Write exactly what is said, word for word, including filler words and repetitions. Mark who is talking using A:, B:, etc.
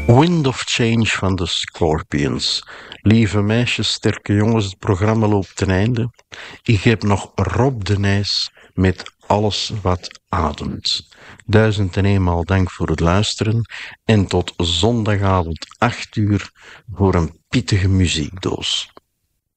A: Wind of Change van de Scorpions. Lieve meisjes, sterke jongens, het programma loopt ten einde. Ik heb nog Rob de Nijs met Alles wat ademt. Duizend en eenmaal dank voor het luisteren en tot zondagavond acht uur voor een pittige muziekdoos.